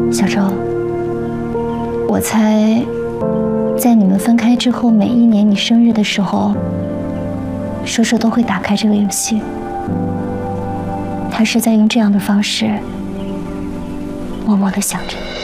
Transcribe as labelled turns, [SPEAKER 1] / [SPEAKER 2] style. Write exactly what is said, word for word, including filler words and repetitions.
[SPEAKER 1] 小周，我猜，在你们分开之后，每一年你生日的时候，叔叔都会打开这个游戏。他是在用这样的方式，默默地想着你。